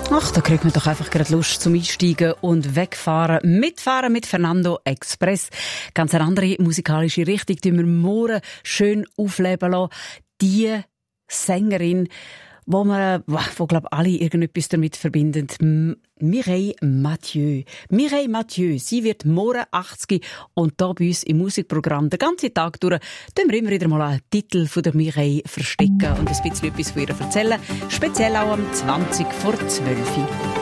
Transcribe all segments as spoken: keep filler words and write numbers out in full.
Ach, da kriegt man doch einfach gerade Lust zum Einsteigen und wegfahren. Mitfahren mit Fernando Express. Ganz eine andere musikalische Richtung, die wir morgen schön aufleben lassen. Die Sängerin, wo man, wo glaube alle irgendetwas damit verbinden. M- Mireille Mathieu. Mireille Mathieu, sie wird morgen achtzig und da bei uns im Musikprogramm den ganzen Tag durch tun wir immer wieder mal einen Titel von der Mireille verstecken und ein bisschen etwas von ihr erzählen. Speziell auch am zwanzig vor zwölf.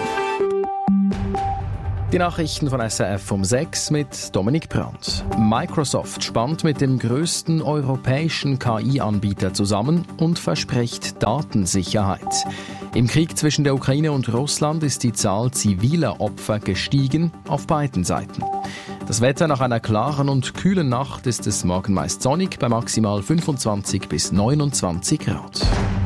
Die Nachrichten von S R F um sechs mit Dominik Brandt. Microsoft spannt mit dem grössten europäischen K I-Anbieter zusammen und verspricht Datensicherheit. Im Krieg zwischen der Ukraine und Russland ist die Zahl ziviler Opfer gestiegen auf beiden Seiten. Das Wetter nach einer klaren und kühlen Nacht ist es morgen meist sonnig bei maximal fünfundzwanzig bis neunundzwanzig Grad.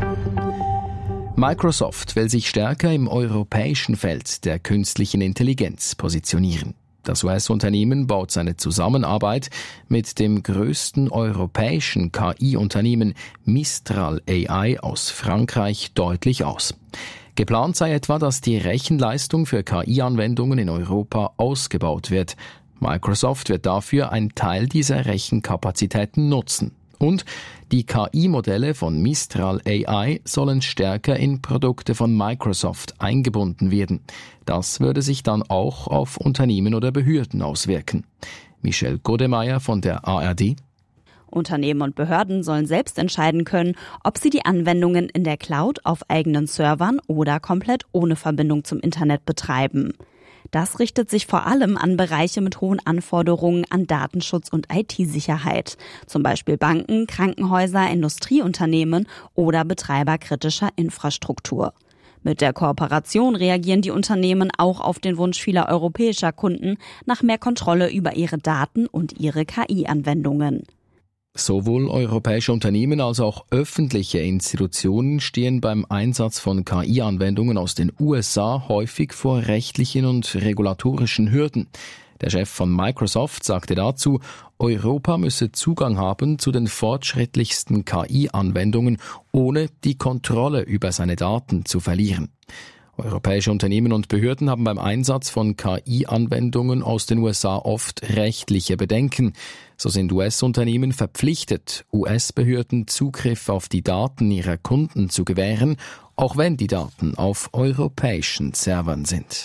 Microsoft will sich stärker im europäischen Feld der künstlichen Intelligenz positionieren. Das U S-Unternehmen baut seine Zusammenarbeit mit dem größten europäischen K I-Unternehmen Mistral A I aus Frankreich deutlich aus. Geplant sei etwa, dass die Rechenleistung für K I-Anwendungen in Europa ausgebaut wird. Microsoft wird dafür einen Teil dieser Rechenkapazitäten nutzen. Und die K I-Modelle von Mistral A I sollen stärker in Produkte von Microsoft eingebunden werden. Das würde sich dann auch auf Unternehmen oder Behörden auswirken. Michelle Godemeyer von der A R D. Unternehmen und Behörden sollen selbst entscheiden können, ob sie die Anwendungen in der Cloud auf eigenen Servern oder komplett ohne Verbindung zum Internet betreiben. Das richtet sich vor allem an Bereiche mit hohen Anforderungen an Datenschutz und I T-Sicherheit, zum Beispiel Banken, Krankenhäuser, Industrieunternehmen oder Betreiber kritischer Infrastruktur. Mit der Kooperation reagieren die Unternehmen auch auf den Wunsch vieler europäischer Kunden nach mehr Kontrolle über ihre Daten und ihre K I-Anwendungen. Sowohl europäische Unternehmen als auch öffentliche Institutionen stehen beim Einsatz von K I-Anwendungen aus den U S A häufig vor rechtlichen und regulatorischen Hürden. Der Chef von Microsoft sagte dazu, Europa müsse Zugang haben zu den fortschrittlichsten K I-Anwendungen, ohne die Kontrolle über seine Daten zu verlieren. Europäische Unternehmen und Behörden haben beim Einsatz von K I-Anwendungen aus den U S A oft rechtliche Bedenken. So sind U S-Unternehmen verpflichtet, U S-Behörden Zugriff auf die Daten ihrer Kunden zu gewähren, auch wenn die Daten auf europäischen Servern sind.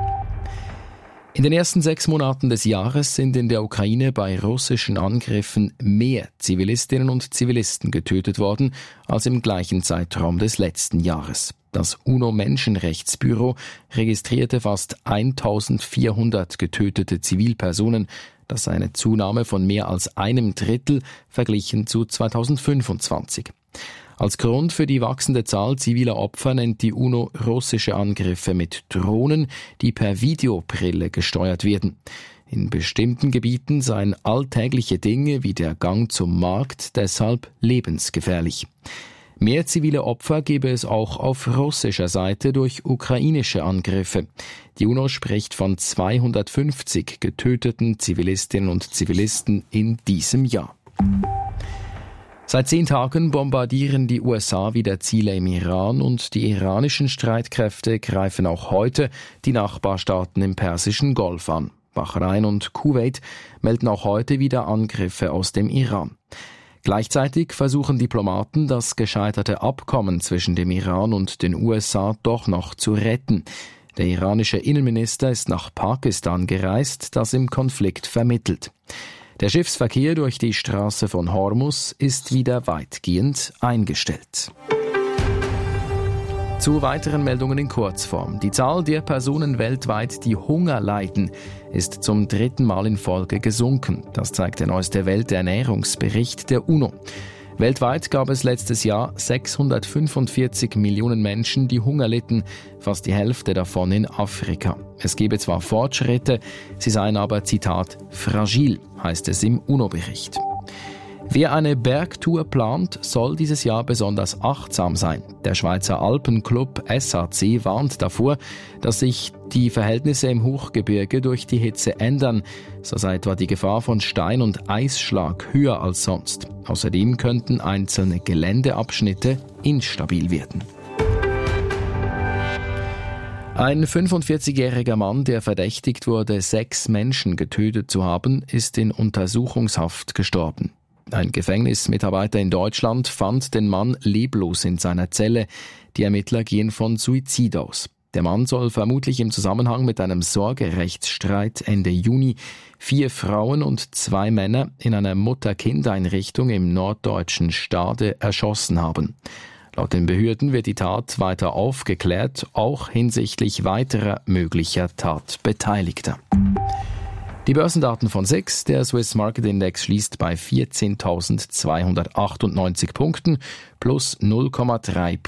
In den ersten sechs Monaten des Jahres sind in der Ukraine bei russischen Angriffen mehr Zivilistinnen und Zivilisten getötet worden als im gleichen Zeitraum des letzten Jahres. Das UNO-Menschenrechtsbüro registrierte fast eintausendvierhundert getötete Zivilpersonen. Das sei eine Zunahme von mehr als einem Drittel verglichen zu zweitausendfünfundzwanzig. Als Grund für die wachsende Zahl ziviler Opfer nennt die UNO russische Angriffe mit Drohnen, die per Videobrille gesteuert werden. In bestimmten Gebieten seien alltägliche Dinge wie der Gang zum Markt deshalb lebensgefährlich. Mehr zivile Opfer gebe es auch auf russischer Seite durch ukrainische Angriffe. Die UNO spricht von zweihundertfünfzig getöteten Zivilistinnen und Zivilisten in diesem Jahr. Seit zehn Tagen bombardieren die U S A wieder Ziele im Iran und die iranischen Streitkräfte greifen auch heute die Nachbarstaaten im Persischen Golf an. Bahrain und Kuwait melden auch heute wieder Angriffe aus dem Iran. Gleichzeitig versuchen Diplomaten, das gescheiterte Abkommen zwischen dem Iran und den U S A doch noch zu retten. Der iranische Innenminister ist nach Pakistan gereist, das im Konflikt vermittelt. Der Schiffsverkehr durch die Straße von Hormuz ist wieder weitgehend eingestellt. Zu weiteren Meldungen in Kurzform. Die Zahl der Personen weltweit, die Hunger leiden, ist zum dritten Mal in Folge gesunken. Das zeigt der neueste Welternährungsbericht der UNO. Weltweit gab es letztes Jahr sechshundertfünfundvierzig Millionen Menschen, die Hunger litten, fast die Hälfte davon in Afrika. Es gebe zwar Fortschritte, sie seien aber, Zitat, fragil, heißt es im UNO-Bericht. Wer eine Bergtour plant, soll dieses Jahr besonders achtsam sein. Der Schweizer Alpenclub S A C warnt davor, dass sich die Verhältnisse im Hochgebirge durch die Hitze ändern. So sei etwa die Gefahr von Stein- und Eisschlag höher als sonst. Außerdem könnten einzelne Geländeabschnitte instabil werden. Ein fünfundvierzigjähriger Mann, der verdächtigt wurde, sechs Menschen getötet zu haben, ist in Untersuchungshaft gestorben. Ein Gefängnismitarbeiter in Deutschland fand den Mann leblos in seiner Zelle. Die Ermittler gehen von Suizid aus. Der Mann soll vermutlich im Zusammenhang mit einem Sorgerechtsstreit Ende Juni vier Frauen und zwei Männer in einer Mutter-Kind-Einrichtung im norddeutschen Stade erschossen haben. Laut den Behörden wird die Tat weiter aufgeklärt, auch hinsichtlich weiterer möglicher Tatbeteiligter. Die Börsendaten von S I X, der Swiss Market Index schließt bei vierzehntausendzweihundertachtundneunzig Punkten plus null Komma drei